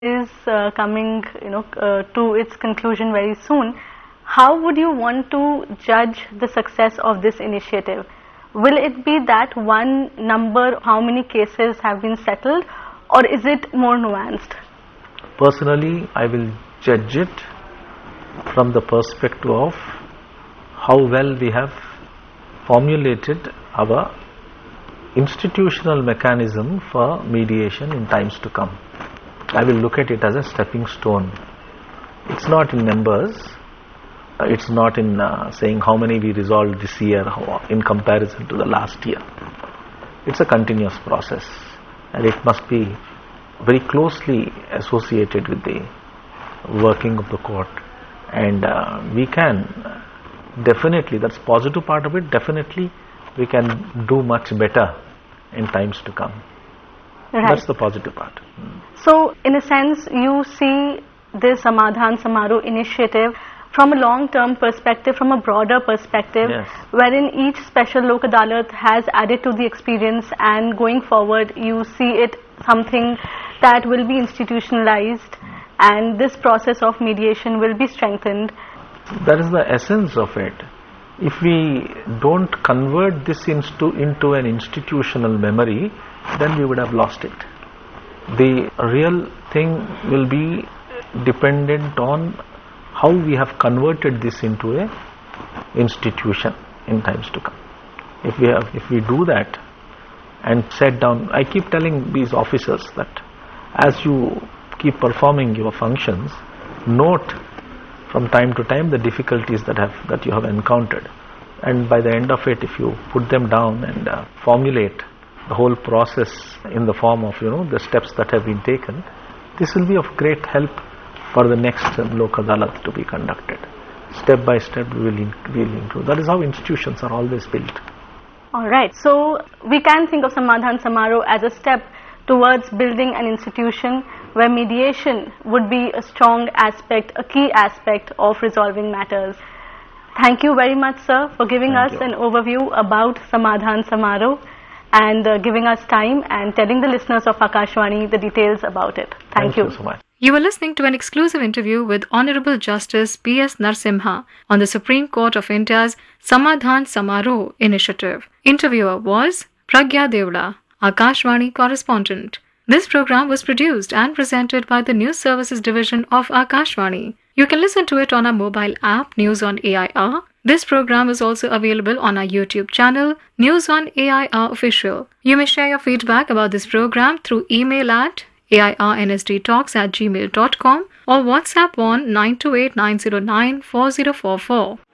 is coming, to its conclusion very soon. How would you want to judge the success of this initiative? Will it be that one number, how many cases have been settled, or is it more nuanced? Personally, I will judge it from the perspective of how well we have formulated our institutional mechanism for mediation in times to come. I will look at it as a stepping stone. It's not in numbers, it's not in saying how many we resolved this year in comparison to the last year. It's a continuous process, and it must be very closely associated with the working of the court, and we can definitely, that's positive part of it, definitely we can do much better in times to come. Right. That's the positive part. So, in a sense, you see this Samadhan Samaroh initiative from a long-term perspective, from a broader perspective, Yes. wherein each special Lok Adalat has added to the experience, and going forward you see it something that will be institutionalized, and this process of mediation will be strengthened. That is the essence of it. If we don't convert this into an institutional memory, then we would have lost it. The real thing will be dependent on how we have converted this into a institution in times to come. If we do that and set down, I keep telling these officers that as you keep performing your functions, note from time to time the difficulties that you have encountered, and by the end of it, if you put them down and formulate the whole process in the form of the steps that have been taken, this will be of great help for the next Lok Adalat to be conducted. Step by step we will improve. That is how institutions are always built. Alright, so we can think of Samadhan Samaroh as a step towards building an institution where mediation would be a strong aspect, a key aspect of resolving matters. Thank you very much, sir, for giving us an overview about Samadhan Samaroh and giving us time and telling the listeners of Akashvani the details about it. Thank you so much. You were listening to an exclusive interview with Honorable Justice P.S. Narasimha on the Supreme Court of India's Samadhan Samaroh initiative. Interviewer was Pragya Devda, Akashvani correspondent. This program was produced and presented by the News Services Division of Akashvani. You can listen to it on our mobile app, News on AIR. This program is also available on our YouTube channel, News on AIR Official. You may share your feedback about this program through email at airnsdtalks@gmail.com or WhatsApp on 928 909 4044.